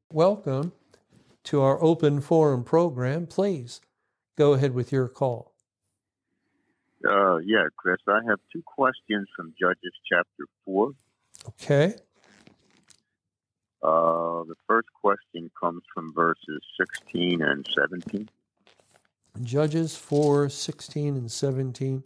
Welcome to our open forum program. Please go ahead with your call. Yeah, Chris, I have two questions from Judges chapter 4. Okay. The first question comes from verses 16 and 17. Judges 4, 16 and 17.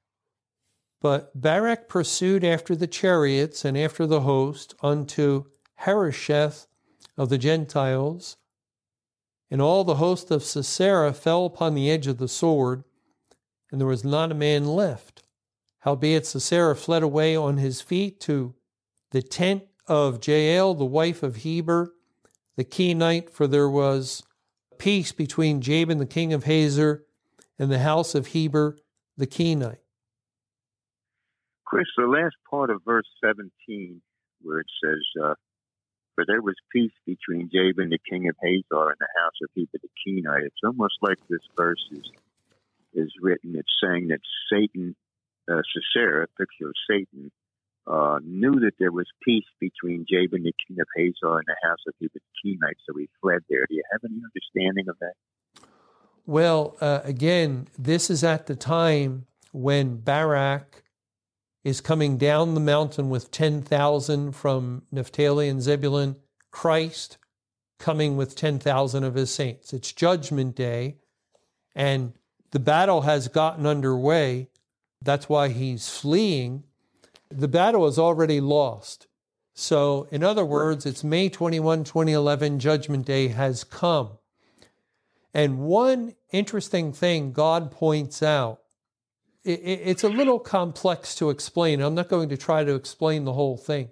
But Barak pursued after the chariots and after the host unto Harosheth of the Gentiles, and all the host of Sisera fell upon the edge of the sword, and there was not a man left. Howbeit Sisera fled away on his feet to the tent of Jael, the wife of Heber, the Kenite, for there was peace between Jabin, the king of Hazor, and the house of Heber, the Kenite. Chris, the last part of verse 17, where it says, for there was peace between Jabin, the king of Hazor, and the house of Heber, the Kenite. It's almost like this verse is written. It's saying that Satan, Sisera, a picture of Satan, knew that there was peace between Jabin, the king of Hazor, and the house of Heber, the Kenite, so he fled there. Do you have any understanding of that? Well, again, this is at the time when Barak is coming down the mountain with 10,000 from Naphtali and Zebulun, Christ coming with 10,000 of his saints. It's Judgment Day, and the battle has gotten underway. That's why he's fleeing. The battle is already lost. So, in other words, it's May 21, 2011, Judgment Day has come. And one interesting thing God points out, it's a little complex to explain. I'm not going to try to explain the whole thing.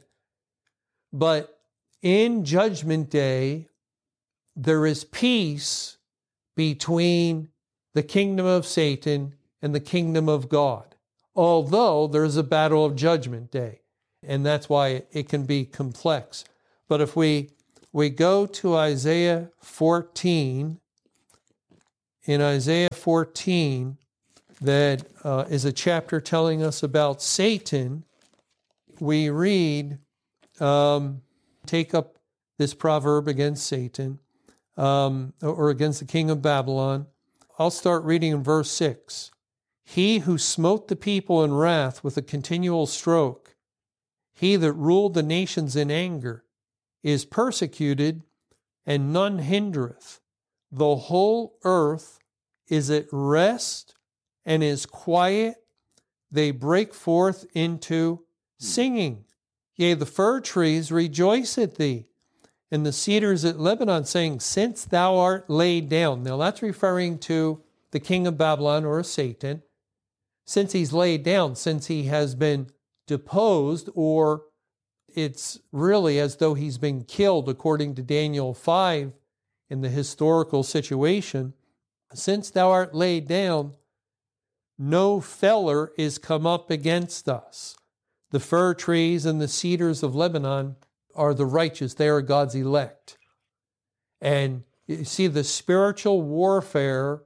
But in Judgment Day, there is peace between the kingdom of Satan and the kingdom of God, although there's a battle of Judgment Day. And that's why it can be complex. But if we go to Isaiah 14, in Isaiah 14, that is a chapter telling us about Satan, we read, take up this proverb against Satan, or against the king of Babylon. I'll start reading in verse 6. He who smote the people in wrath with a continual stroke, he that ruled the nations in anger, is persecuted, and none hindereth. The whole earth is at rest and is quiet. They break forth into singing. Yea, the fir trees rejoice at thee, and the cedars at Lebanon, saying, since thou art laid down. Now that's referring to the king of Babylon, or Satan. Since he's laid down, since he has been deposed, or it's really as though he's been killed, according to Daniel 5 in the historical situation. Since thou art laid down, no feller is come up against us. The fir trees and the cedars of Lebanon are the righteous. They are God's elect. And you see, the spiritual warfare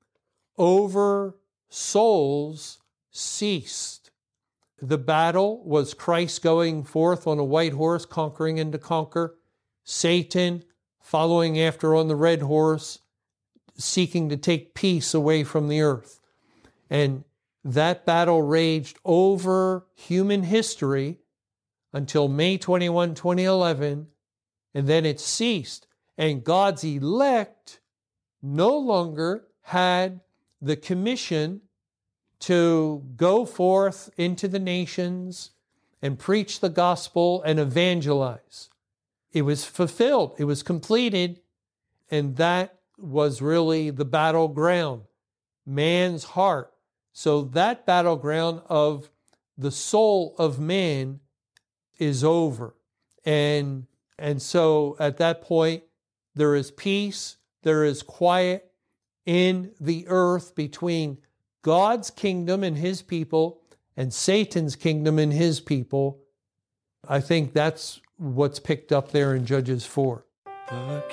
over souls ceased. The battle was Christ going forth on a white horse, conquering and to conquer. Satan following after on the red horse, seeking to take peace away from the earth. And that battle raged over human history until May 21, 2011, and then it ceased. And God's elect no longer had the commission to go forth into the nations and preach the gospel and evangelize. It was fulfilled. It was completed. And that was really the battleground, man's heart. So that battleground of the soul of man is over. And so at that point, there is peace, there is quiet in the earth between God's kingdom and his people and Satan's kingdom and his people. I think that's what's picked up there in Judges 4. The